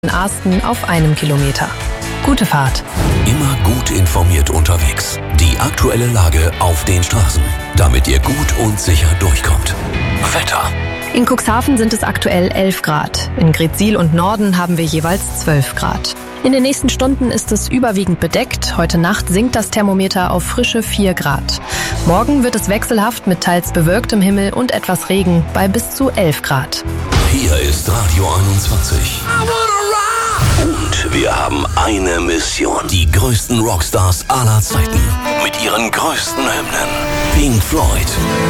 Asten auf 1 Kilometer. Gute Fahrt. Immer gut informiert unterwegs. Die aktuelle Lage auf den Straßen, damit ihr gut und sicher durchkommt. Wetter. In Cuxhaven sind es aktuell 11 Grad. In Greetsiel und Norden haben wir jeweils 12 Grad. In den nächsten Stunden ist es überwiegend bedeckt. Heute Nacht sinkt das Thermometer auf frische 4 Grad. Morgen wird es wechselhaft mit teils bewölktem Himmel und etwas Regen bei bis zu 11 Grad. Hier ist Radio 21. Und wir haben eine Mission. Die größten Rockstars aller Zeiten. Mit ihren größten Hymnen. Pink Floyd,